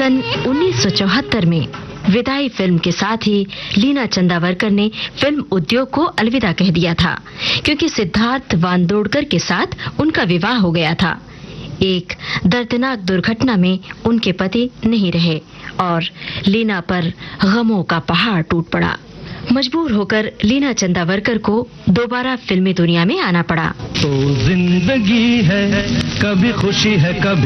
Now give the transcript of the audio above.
सन 1974 में विदाई फिल्म के साथ ही लीना चंदावरकर ने फिल्म उद्योग को अलविदा कह दिया था, क्योंकि सिद्धार्थ वांदोडकर के साथ उनका विवाह हो गया था। एक दर्दनाक दुर्घटना में उनके पति नहीं रहे और लीना पर गमों का पहाड़ टूट पड़ा। मजबूर होकर लीना चंदावरकर को दोबारा फिल्मी दुनिया में आना पड़ा। तो जिंदगी है, कभी खुशी है, कभी